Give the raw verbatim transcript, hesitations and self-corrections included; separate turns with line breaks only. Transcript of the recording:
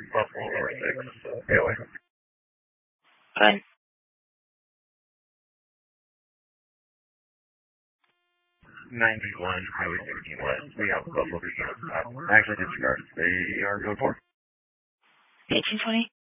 Buffalo number six. Anyway.
Fine.
ninety-one, Highway sixteen West. We have Buffalo Beacon. Actually, disregard. They are going for
eighteen twenty?